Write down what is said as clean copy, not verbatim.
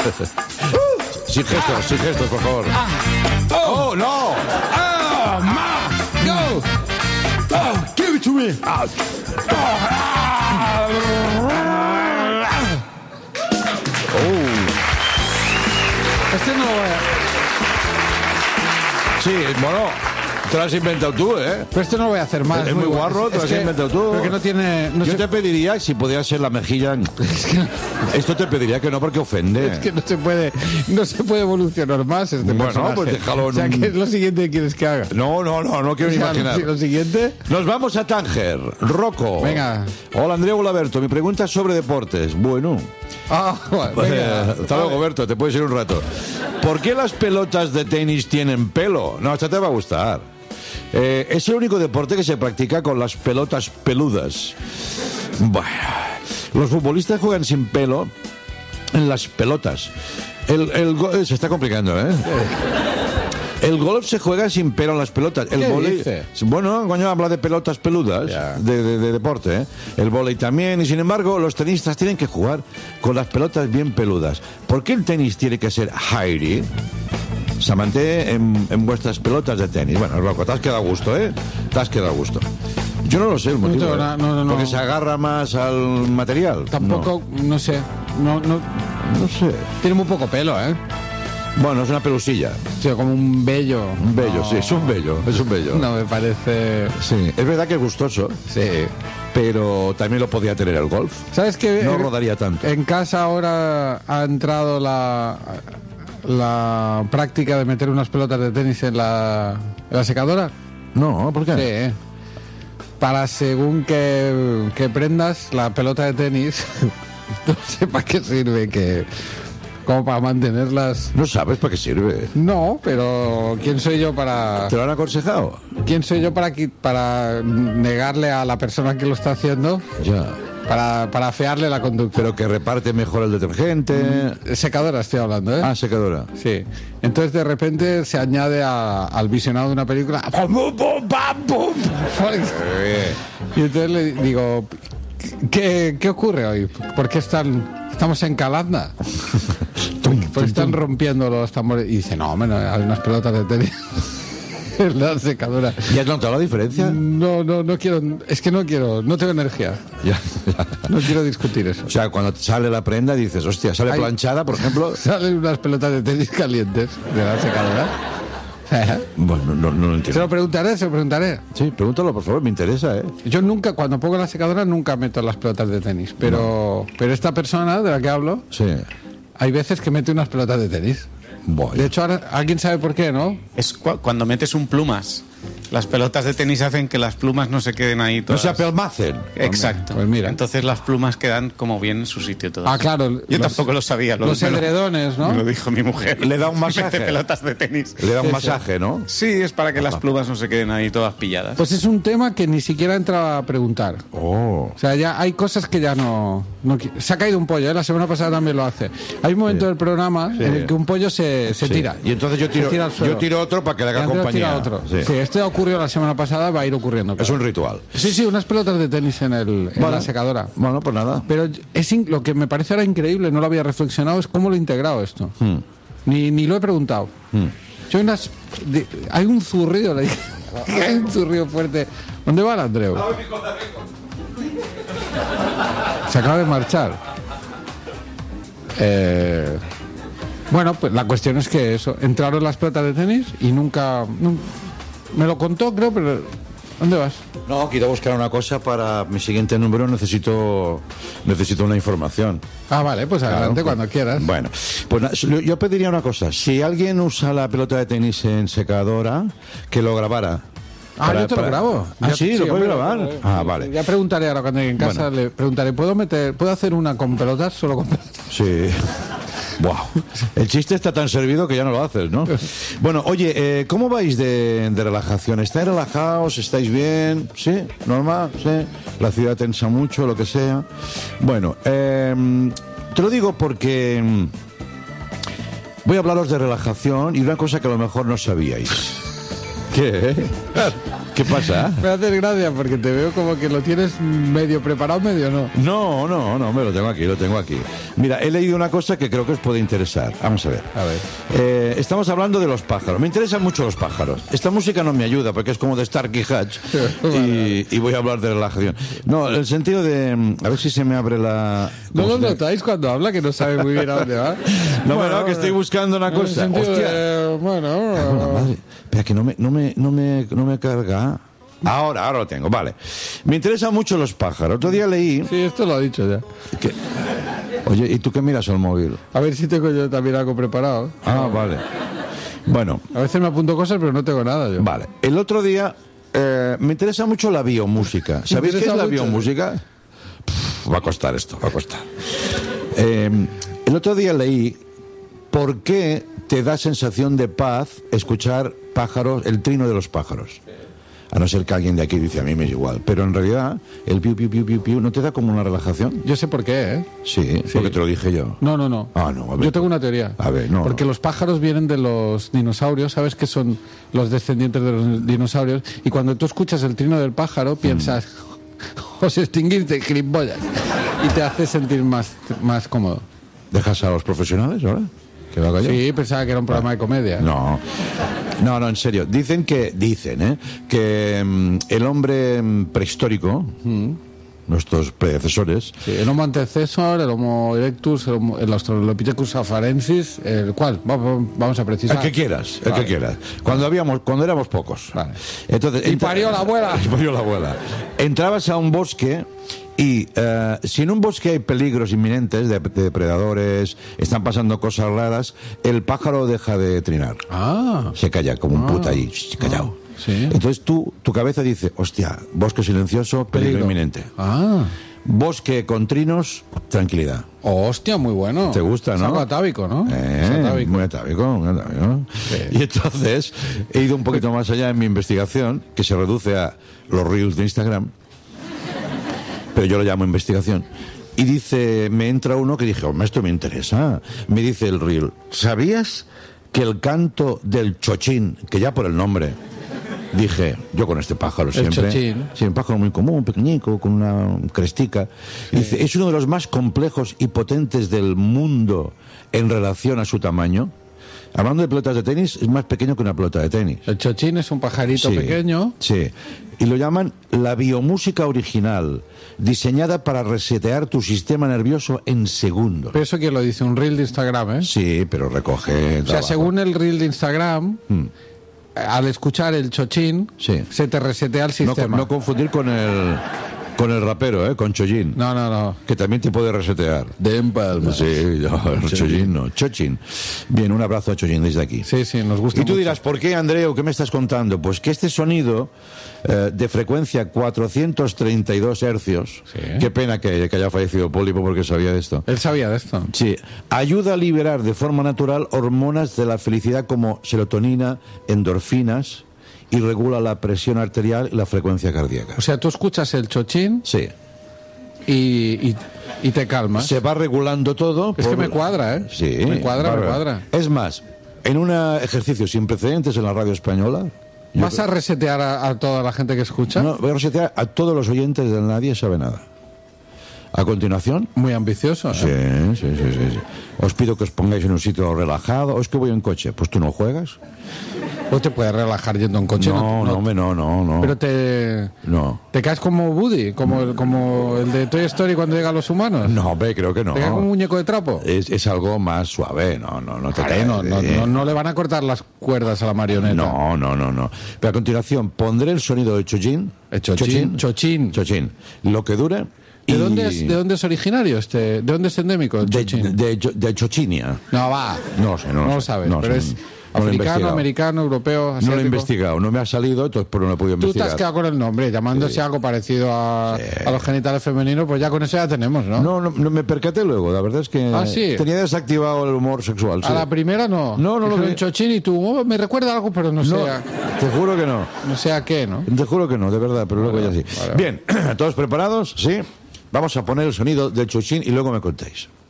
Sin gestos, por favor. ¡Oh, no! ¡Oh, ma! ¡Go! ¡Oh, give it to me! Este no... Sí, bueno, te lo has inventado tú, ¿eh? Pero esto no lo voy a hacer más. Es muy guarro, te lo has inventado tú. Pero que no tiene... No Yo sé- te pediría, si pudiera ser la mejilla... Esto te pediría que no, porque ofende. Es que no se puede evolucionar más este Bueno, personaje. pues déjalo en O sea, un- ¿qué es lo siguiente que quieres que haga? No quiero ni O sea, imaginar. lo siguiente... Nos vamos a Tánger. Rocco. Venga. Hola, Andrea Gulaberto. Mi pregunta es sobre deportes. Bueno. Venga. Hasta luego, Berto. Te puedes ir un rato. ¿Por qué las pelotas de tenis tienen pelo? No, esta te va a gustar. Es el único deporte que se practica con las pelotas peludas. Bueno, los futbolistas juegan sin pelo en las pelotas. Se está complicando, ¿eh? El golf se juega sin pelo en las pelotas. El ¿Qué vóley, dice? bueno, coño, habla de pelotas peludas, Ya. de deporte, ¿eh? El vóley también, y sin embargo, los tenistas tienen que jugar con las pelotas bien peludas. ¿Por qué el tenis tiene que ser hairy? Se mantiene en vuestras pelotas de tenis. Bueno, Rocco, te has quedado a gusto, ¿eh? Te has quedado a gusto. Yo no lo sé el motivo. tengo ¿eh? nada, no. Porque se agarra más al material. Tampoco, no sé. No sé. tiene muy poco pelo, ¿eh? Bueno, es una pelusilla. O sea, como un vello. Un vello, No. sí, es un vello. No me parece... Sí, es verdad que es gustoso, Sí. pero también lo podía tener el golf. ¿Sabes qué? No rodaría tanto. En casa ahora ha entrado la práctica de meter unas pelotas de tenis en la secadora. No, ¿por qué? Sí. Para según que prendas la pelota de tenis, no sé para qué sirve, como para mantenerlas. No sabes para qué sirve. No, pero ¿quién soy yo para... ¿Te lo han aconsejado? ¿Quién soy yo para negarle a la persona que lo está haciendo, Ya. para afearle la conducta? Pero que reparte mejor el detergente. Secadora estoy hablando, ¿eh? Ah, secadora. Sí. Entonces de repente se añade al visionado de una película. ¡Bum, bum, bam, bum! Y entonces le digo, ¿qué ocurre hoy? ¿Por qué estamos en Calanda? ¿Por qué están rompiendo los tambores? Y dice, no, hombre, no, hay unas pelotas de tenis en la secadora. ¿Y has notado la diferencia? No quiero, es que no tengo energía. Ya. No quiero discutir eso. O sea, cuando te sale la prenda dices, hostia, sale Ay. planchada, por ejemplo. Salen unas pelotas de tenis calientes de la secadora. Bueno, no lo Se entiendo. lo preguntaré. Sí, pregúntalo, por favor, me interesa, ¿eh? Yo nunca, cuando pongo la secadora, nunca meto las pelotas de tenis. Pero esta persona de la que hablo, Sí. hay veces que mete unas pelotas de tenis. Bueno. De hecho, ahora, alguien sabe por qué, ¿no? Es cuando metes un plumas. Las pelotas de tenis hacen que las plumas no se queden ahí No todas. se apelmacen. Exacto. Pues mira. Entonces las plumas quedan como bien en su sitio todas. Ah, claro. Yo tampoco lo sabía. Los me lo- edredones, ¿no? Me lo dijo mi mujer. Le da un Mete masaje. pelotas de tenis. Le da un Sí, masaje, ¿no? Sí, es para que las plumas no se queden ahí todas pilladas. Pues es un tema que ni siquiera entra a preguntar. Oh. O sea, ya hay cosas que ya no se ha caído un pollo, ¿eh? La semana pasada también lo hace. Hay un momento del programa en el que un pollo se Sí. tira. Y entonces yo Se tira al suelo. tiro otro para que le Y haga Andrés compañía. tira otro. Sí. Sí, esto ya ocurrió la semana pasada, va a ir ocurriendo. Es claro. un ritual. Sí, unas pelotas de tenis en la secadora. Bueno, pues nada. Pero lo que me parece ahora increíble, no lo había reflexionado, es cómo lo he integrado esto. Ni lo he preguntado. Yo hay un zurrido, hay un zurrido fuerte. ¿Dónde va el Andreu? Se acaba de marchar. Bueno, pues la cuestión es que eso, entraron las pelotas de tenis y nunca me lo contó, creo, pero ¿dónde vas? No, quiero buscar una cosa para mi siguiente número. Necesito una información. Ah, vale, pues adelante Claro. cuando quieras. Bueno, pues yo pediría una cosa. Si alguien usa la pelota de tenis en secadora, que lo grabara. Yo te lo grabo. Ah, sí, lo puedes hombre, grabar. hombre. Ah, vale. Ya preguntaré ahora cuando llegue en casa, le preguntaré, ¿puedo hacer una con pelotas? Solo con pelotas. Sí. Wow. El chiste está tan servido que ya no lo haces, ¿no? Bueno, oye, ¿cómo vais de relajación? ¿Estáis relajados? ¿Estáis bien? ¿Sí? ¿Normal? ¿Sí? ¿La ciudad tensa mucho? Lo que sea. Bueno, te lo digo porque voy a hablaros de relajación y una cosa que a lo mejor no sabíais. ¿Qué? ¿Qué pasa? Me haces gracia porque te veo como que lo tienes medio preparado, medio no. No, me lo tengo aquí. Mira, he leído una cosa que creo que os puede interesar. Vamos a ver. A ver. Estamos hablando de los pájaros. Me interesan mucho los pájaros. Esta música no me ayuda porque es como de Starkey Hatch y voy a hablar de relajación. No, el sentido de... A ver si se me abre la... ¿No lo notáis cuando habla que no sabe muy bien a dónde va? No, que estoy buscando una cosa. En el sentido Hostia. de, bueno... Madre. Espera, que no me carga. Ahora lo tengo, vale. Me interesan mucho los pájaros. Otro día leí... Sí, esto lo ha dicho ya. que- Oye, ¿y tú qué miras al móvil? A ver si tengo yo también algo preparado. Ah, vale. Bueno, A veces me apunto cosas, pero no tengo nada yo. vale. El otro día me interesa mucho la biomúsica. ¿Sabéis qué es interesa la mucho. biomúsica? Va a costar esto, va a costar. El otro día leí por qué te da sensación de paz escuchar pájaros, el trino de los pájaros. A no ser que alguien de aquí dice, a mí me es igual. Pero en realidad, el piu, piu, piu, piu, piu, ¿no te da como una relajación? Yo sé por qué, ¿eh? Sí, porque te lo dije yo. No. Ah, no, a ver. Yo tengo una teoría. A ver, no. Porque los pájaros vienen de los dinosaurios, ¿sabes que son los descendientes de los dinosaurios? Y cuando tú escuchas el trino del pájaro, piensas, os extinguiste, gilipollas. Y te hace sentir más cómodo. ¿Dejas a los profesionales ahora? ¿Que lo haga yo? Sí, pensaba que era un programa de comedia. No, en serio. Dicen que el hombre prehistórico, nuestros predecesores, Sí, el Homo antecesor, el Homo erectus, el Australopithecus afarensis, el cual vamos a precisar. el que quieras, Vale. Cuando éramos pocos. Vale. Entonces, Y parió la abuela. Y parió la abuela. Entrabas a un bosque y si en un bosque hay peligros inminentes de depredadores, están pasando cosas raras, el pájaro deja de trinar. Ah, Se calla como un puta ahí, callado. sí. Entonces tu cabeza dice, hostia, bosque silencioso, peligro inminente. Ah. Bosque con trinos, tranquilidad. Oh, hostia, muy bueno. ¿Te gusta, no? Es algo atávico, ¿no? Es atávico. Muy atávico. Sí. Y entonces he ido un poquito más allá en mi investigación, que se reduce a los reels de Instagram, pero yo lo llamo investigación. Y dice, me entra uno que dije, hombre, esto me interesa. Me dice el reel, ¿sabías que el canto del chochín, que ya por el nombre, dije, yo con este pájaro siempre... chochín. Sí, un pájaro muy común, pequeñico, con una crestica. Dice, es uno de los más complejos y potentes del mundo en relación a su tamaño. Hablando de pelotas de tenis, es más pequeño que una pelota de tenis. El chochín es un pajarito pequeño. Sí. Y lo llaman la biomúsica original, diseñada para resetear tu sistema nervioso en segundos. Pero eso que lo dice un reel de Instagram, ¿eh? Sí, pero recoge... O sea, según el reel de Instagram, al escuchar el chochín, Sí. se te resetea el sistema. No confundir con el rapero, con Chollín. No. Que también te puede resetear. De empalma. Sí, Chollín no. Chochín. Bien, un abrazo a Chollín desde aquí. Sí, nos gusta Y tú mucho. dirás, ¿por qué, Andreu? ¿Qué me estás contando? Pues que este sonido de frecuencia 432 hercios, Sí. qué pena que haya fallecido Pólipo porque sabía de esto. Él sabía de esto. Sí, ayuda a liberar de forma natural hormonas de la felicidad como serotonina, endorfinas y regula la presión arterial y la frecuencia cardíaca. O sea, tú escuchas el chochín Sí, y te calmas. se va regulando todo. Es que me cuadra, ¿eh? Sí, Me cuadra. Es más, en un ejercicio sin precedentes en la radio española, ¿Vas a resetear a toda la gente que escucha? no, voy a resetear a todos los oyentes de Nadie Sabe Nada. A continuación, Muy ambicioso, ¿eh? sí. Os pido que os pongáis en un sitio relajado. O es que voy en coche. Pues tú no juegas. O te puedes relajar yendo en coche. No. Pero te caes como Woody, como el de Toy Story cuando llegan los humanos. No, hombre, creo que no. ¿Te caes como un muñeco de trapo? Es algo más suave. No te Vale, caes. no le van a cortar las cuerdas a la marioneta. No. Pero a continuación pondré el sonido de Chochín. El chochín. Chochín. Lo que dure. ¿De dónde es originario este? ¿De dónde es endémico el chochín? De Chochinia. No, va. No sé, No lo sabes, no pero sé, es no lo he africano, investigado. americano, europeo, asiático. No lo he investigado, no me ha salido, entonces por no lo he podido Tú te investigar. has quedado con el nombre, llamándose algo parecido a los genitales femeninos, pues ya con eso ya tenemos, ¿no? No, me percaté luego, la verdad es que Ah, ¿sí? tenía desactivado el humor sexual. A sí. la primera no. No lo Dijeron vi. chochín y tú, me recuerda algo, pero no sé No, te juro que no. no sé a qué, ¿no? Te juro que no, de verdad, pero luego ya sí. vale. Bien, ¿todos preparados? Sí. Vamos a poner el sonido del Chochín y luego me contéis.